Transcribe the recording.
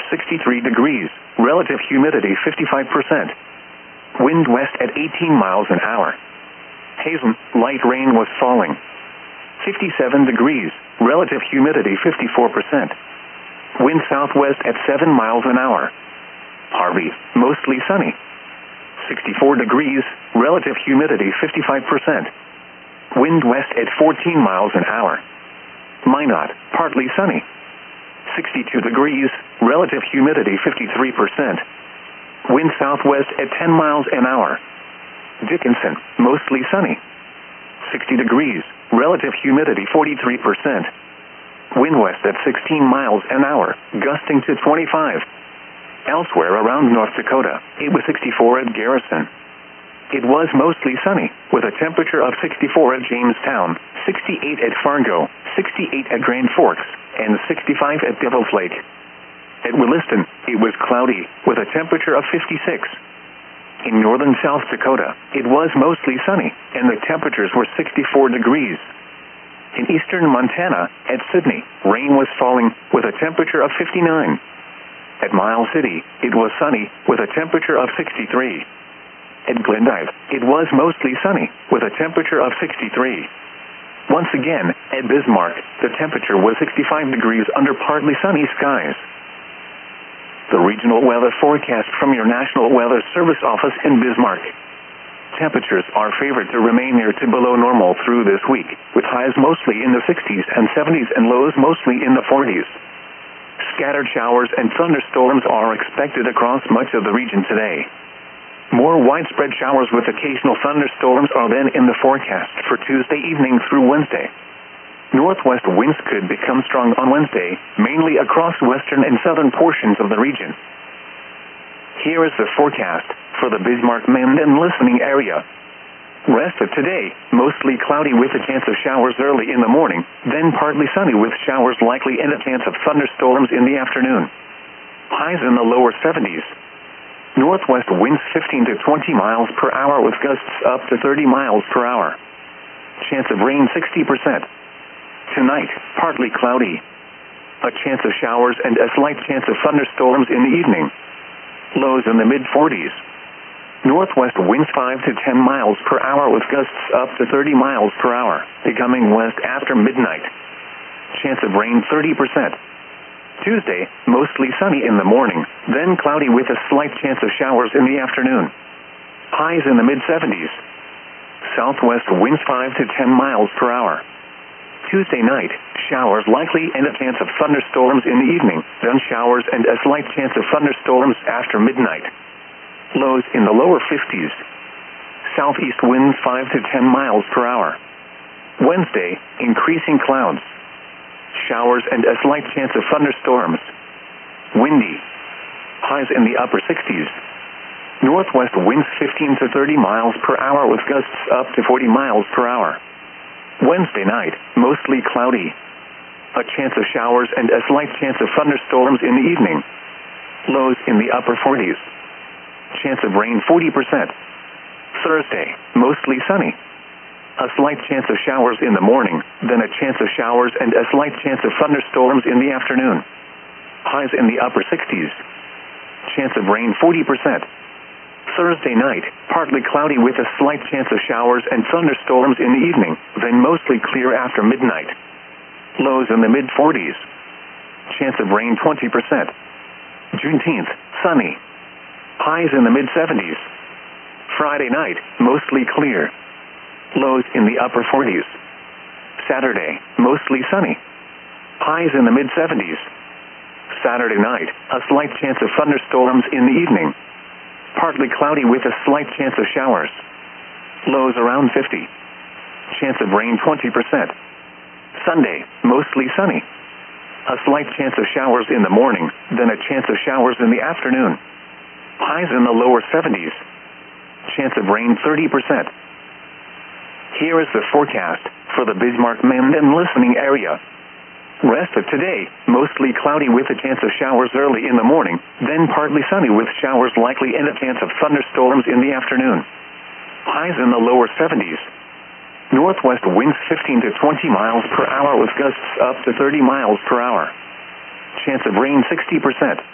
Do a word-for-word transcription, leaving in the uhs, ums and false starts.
sixty-three degrees, relative humidity fifty-five percent. Wind west at eighteen miles an hour. Hazen, light rain was falling. fifty-seven degrees, relative humidity fifty-four percent. Wind southwest at seven miles an hour. Harvey, mostly sunny. sixty-four degrees, relative humidity fifty-five percent. Wind west at fourteen miles an hour. Minot, partly sunny. sixty-two degrees, relative humidity fifty-three percent. Wind southwest at ten miles an hour. Dickinson, mostly sunny. sixty degrees, relative humidity forty-three percent. Wind west at sixteen miles an hour, gusting to twenty-five. Elsewhere around North Dakota, it was sixty-four at Garrison. It was mostly sunny, with a temperature of sixty-four at Jamestown, sixty-eight at Fargo, sixty-eight at Grand Forks, and sixty-five at Devil's Lake. At Williston, it was cloudy, with a temperature of fifty-six. In northern South Dakota, it was mostly sunny, and the temperatures were sixty-four degrees. In eastern Montana, at Sydney, rain was falling, with a temperature of fifty-nine. At Miles City, it was sunny, with a temperature of sixty-three. At Glendive, it was mostly sunny, with a temperature of sixty-three. Once again, at Bismarck, the temperature was sixty-five degrees under partly sunny skies. The regional weather forecast from your National Weather Service office in Bismarck. Temperatures are favored to remain near to below normal through this week, with highs mostly in the sixties and seventies and lows mostly in the forties. Scattered showers and thunderstorms are expected across much of the region today. More widespread showers with occasional thunderstorms are then in the forecast for Tuesday evening through Wednesday. Northwest winds could become strong on Wednesday, mainly across western and southern portions of the region. Here is the forecast for the Bismarck-Minden listening area. Rest of today, mostly cloudy with a chance of showers early in the morning, then partly sunny with showers likely and a chance of thunderstorms in the afternoon. Highs in the lower seventies. Northwest winds fifteen to twenty miles per hour with gusts up to thirty miles per hour. Chance of rain sixty percent. Tonight, partly cloudy. A chance of showers and a slight chance of thunderstorms in the evening. Lows in the mid-forties. Northwest winds five to ten miles per hour with gusts up to thirty miles per hour, becoming west after midnight. Chance of rain thirty percent. Tuesday, mostly sunny in the morning, then cloudy with a slight chance of showers in the afternoon. Highs in the mid-seventies. Southwest winds five to ten miles per hour. Tuesday night, showers likely and a chance of thunderstorms in the evening, then showers and a slight chance of thunderstorms after midnight. Lows in the lower fifties. Southeast winds five to ten miles per hour. Wednesday, increasing clouds. Showers and a slight chance of thunderstorms. Windy. Highs in the upper sixties. Northwest winds fifteen to thirty miles per hour with gusts up to forty miles per hour. Wednesday night, mostly cloudy. A chance of showers and a slight chance of thunderstorms in the evening. Lows in the upper forties. Chance of rain forty percent. Thursday, mostly sunny. A slight chance of showers in the morning, then a chance of showers and a slight chance of thunderstorms in the afternoon. Highs in the upper sixties. Chance of rain forty percent. Thursday night, partly cloudy with a slight chance of showers and thunderstorms in the evening, then mostly clear after midnight. Lows in the mid-forties. Chance of rain twenty percent. Juneteenth, sunny. Highs in the mid-seventies. Friday night, mostly clear. Lows in the upper forties. Saturday, mostly sunny. Highs in the mid-seventies. Saturday night, a slight chance of thunderstorms in the evening. Partly cloudy with a slight chance of showers. Lows around fifty. Chance of rain twenty percent. Sunday, mostly sunny. A slight chance of showers in the morning, then a chance of showers in the afternoon. Highs in the lower seventies. Chance of rain thirty percent. Here is the forecast for the Bismarck-Minden listening area. Rest of today, mostly cloudy with a chance of showers early in the morning, then partly sunny with showers likely and a chance of thunderstorms in the afternoon. Highs in the lower seventies. Northwest winds fifteen to twenty miles per hour with gusts up to thirty miles per hour. Chance of rain sixty percent.